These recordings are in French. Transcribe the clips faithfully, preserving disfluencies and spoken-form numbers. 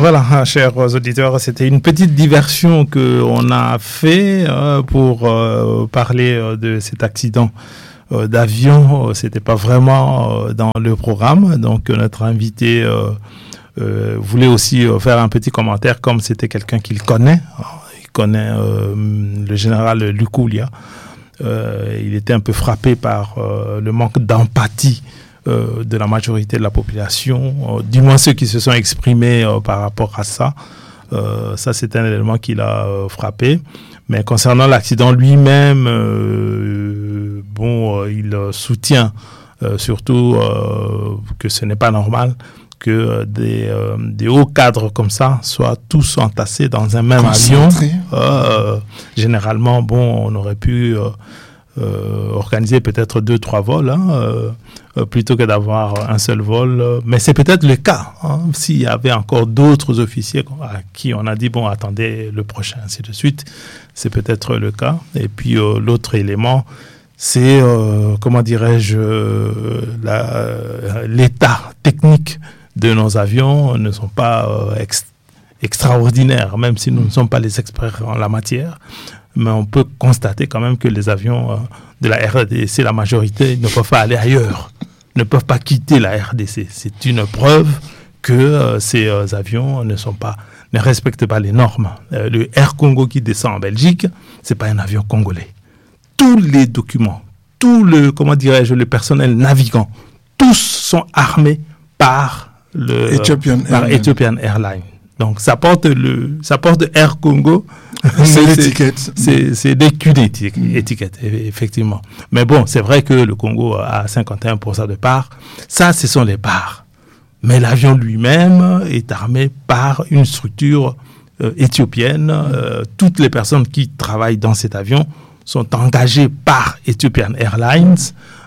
voilà, chers auditeurs, c'était une petite diversion qu'on a fait euh, pour euh, parler euh, de cet accident euh, d'avion. C'était pas vraiment euh, dans le programme, donc notre invité euh, euh, voulait aussi euh, faire un petit commentaire, comme c'était quelqu'un qu'il connaît. Il connaît euh, le général Lukulia. Euh, il était un peu frappé par euh, le manque d'empathie Euh, de la majorité de la population, euh, du moins ceux qui se sont exprimés euh, par rapport à ça. Euh, ça, c'est un élément qui l'a euh, frappé. Mais concernant l'accident lui-même, euh, bon, euh, il soutient euh, surtout euh, que ce n'est pas normal que euh, des, euh, des hauts cadres comme ça soient tous entassés dans un même avion. Euh, généralement, bon, on aurait pu... Euh, Euh, organiser peut-être deux, trois vols, hein, euh, euh, plutôt que d'avoir un seul vol. Euh, mais c'est peut-être le cas. Hein, s'il y avait encore d'autres officiers à qui on a dit, bon, attendez le prochain, ainsi de suite, c'est peut-être le cas. Et puis, euh, l'autre élément, c'est, euh, comment dirais-je, euh, la, euh, l'état technique de nos avions ne sont pas euh, ex- extraordinaires, même si nous ne sommes pas les experts en la matière. Mais on peut constater quand même que les avions euh, de la R D C, la majorité, ne peuvent pas aller ailleurs, ne peuvent pas quitter la R D C. C'est une preuve que euh, ces euh, avions ne sont pas, ne respectent pas les normes. Euh, le Air Congo qui descend en Belgique, c'est pas un avion congolais. Tous les documents, tout le, comment dirais-je, le personnel navigant, tous sont armés par le Ethiopian, euh, par Airline. Ethiopian Airlines. Donc ça porte le, ça porte Air Congo. C'est l'étiquette. C'est, c'est des culs d'étiquette, effectivement. Mais bon, c'est vrai que le Congo a cinquante et un pour cent de parts. Ça, ce sont les parts. Mais l'avion lui-même est armé par une structure euh, éthiopienne. Euh, toutes les personnes qui travaillent dans cet avion sont engagées par Ethiopian Airlines.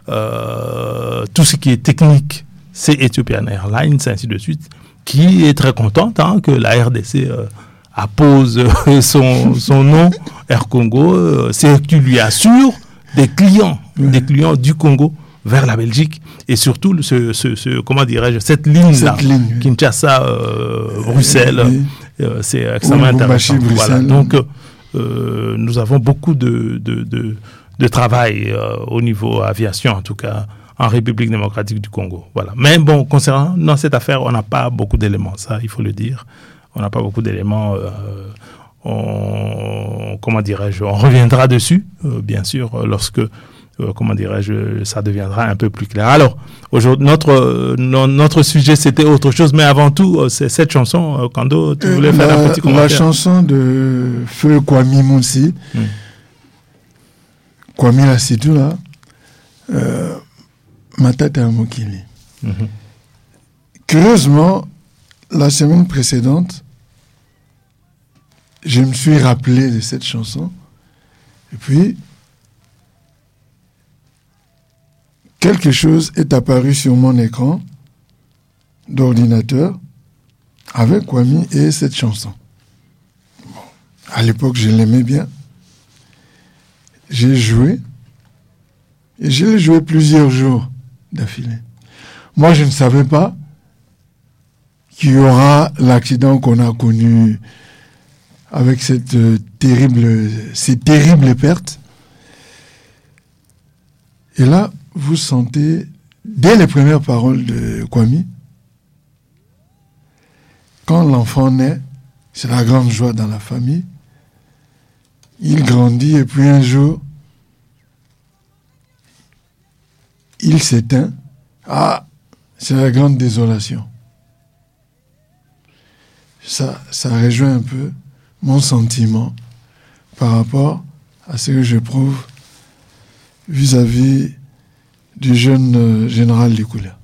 Euh, tout ce qui est technique, c'est Ethiopian Airlines, ainsi de suite, qui est très contente hein, que la R D C euh, appose euh, son, son nom, Air Congo. Euh, c'est qui lui assure des clients, oui. des clients du Congo vers la Belgique. Et surtout, ce, ce, ce, comment dirais-je, cette ligne-là, cette ligne, oui. Kinshasa, euh, Bruxelles, oui. euh, c'est extrêmement oui, intéressant. Voilà. Donc, euh, nous avons beaucoup de, de, de, de travail euh, au niveau aviation, en tout cas, en République démocratique du Congo. Voilà. Mais bon, concernant cette affaire, on n'a pas beaucoup d'éléments, ça, il faut le dire. On n'a pas beaucoup d'éléments. Euh, on, comment dirais-je, on reviendra dessus, euh, bien sûr, lorsque, euh, comment dirais-je, ça deviendra un peu plus clair. Alors, aujourd'hui, notre, euh, notre sujet, c'était autre chose, mais avant tout, euh, c'est cette chanson, euh, Kando, tu voulais faire la, un petit commentaire. La chanson de Feu Kwame Mounsi, hmm. Kwame Lassitou, là, euh, Matata Mokili. Mm-hmm. Curieusement, la semaine précédente, je me suis rappelé de cette chanson. Et puis, quelque chose est apparu sur mon écran d'ordinateur avec Kwame et cette chanson. Bon, à l'époque, je l'aimais bien. J'ai joué. Et je l'ai joué plusieurs jours d'affilée. Moi, je ne savais pas qu'il y aura l'accident qu'on a connu avec cette euh, terrible, ces terribles pertes. Et là, vous sentez, dès les premières paroles de Kwame, quand l'enfant naît, c'est la grande joie dans la famille. Il grandit et puis un jour, il s'éteint. Ah, c'est la grande désolation. Ça, ça rejoint un peu mon sentiment par rapport à ce que j'éprouve vis-à-vis du jeune euh, général Lukulia.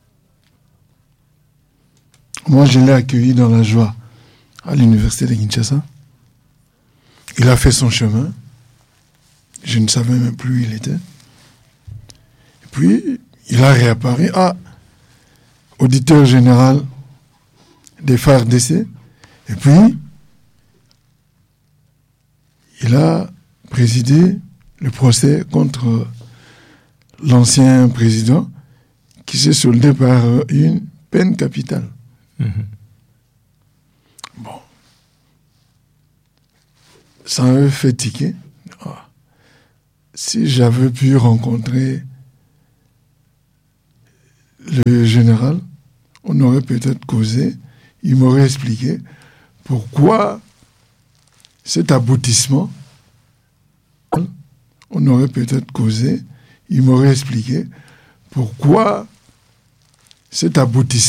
Moi, je l'ai accueilli dans la joie à l'université de Kinshasa. Il a fait son chemin. Je ne savais même plus où il était. Et puis, il a réapparu. Ah, auditeur général des F A R D C. Et puis, il a présidé le procès contre l'ancien président qui s'est soldé par une peine capitale. Mm-hmm. Bon. Ça m'avait fait tiquer. Ah. Si j'avais pu rencontrer le général, on aurait peut-être causé, il m'aurait expliqué pourquoi cet aboutissement, on aurait peut-être causé, il m'aurait expliqué pourquoi cet aboutissement